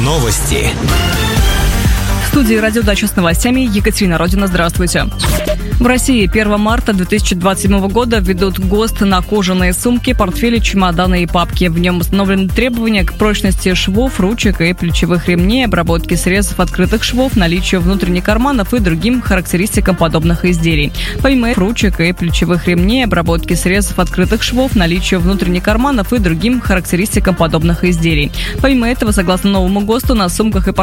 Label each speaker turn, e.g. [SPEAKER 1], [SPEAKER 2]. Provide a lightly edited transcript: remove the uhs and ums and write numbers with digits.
[SPEAKER 1] Новости.
[SPEAKER 2] В студии «Радио Дача» с новостями Екатерина Родина. Здравствуйте. В России 1 марта 2027 года введут ГОСТ на кожаные сумки, портфели, чемоданы и папки. В нем установлены требования к прочности швов, ручек и плечевых ремней, обработке срезов открытых швов, наличию внутренних карманов и другим характеристикам подобных изделий. Помимо ручек и плечевых ремней, обработки срезов открытых швов, наличию внутренних карманов и другим характеристикам подобных изделий. Помимо этого, согласно новому ГОСТу, на сумках и